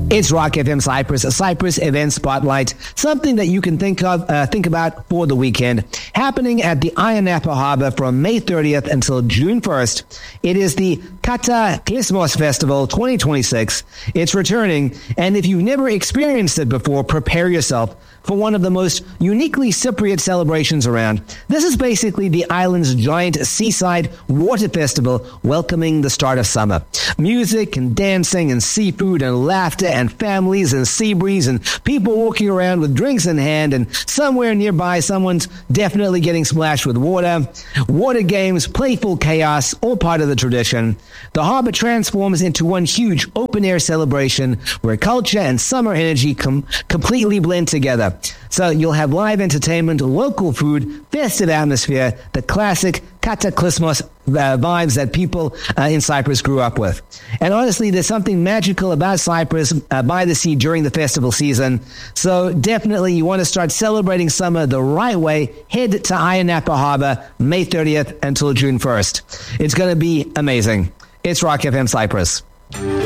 It's Rock FM Cyprus, a Cyprus event spotlight, something that you can think about for the weekend, happening at the Ayia Napa Harbor from May 30th until June 1st. It is the Cataclysmos Festival 2026. It's returning, and if you've never experienced it before, prepare yourself for one of the most uniquely Cypriot celebrations around. This is basically the island's giant seaside water festival welcoming the start of summer. Music and dancing and seafood and laughter and families and sea breeze and people walking around with drinks in hand, and somewhere nearby someone's definitely getting splashed with water. Water games, playful chaos, all part of the tradition. The harbor transforms into one huge open-air celebration where culture and summer energy completely blend together. So you'll have live entertainment, local food, festive atmosphere, the classic Cataclysmos vibes that people in Cyprus grew up with. And honestly, there's something magical about Cyprus by the sea during the festival season. So definitely you want to start celebrating summer the right way. Head to Ayia Napa Harbor, May 30th until June 1st. It's going to be amazing. It's Rock FM Cyprus.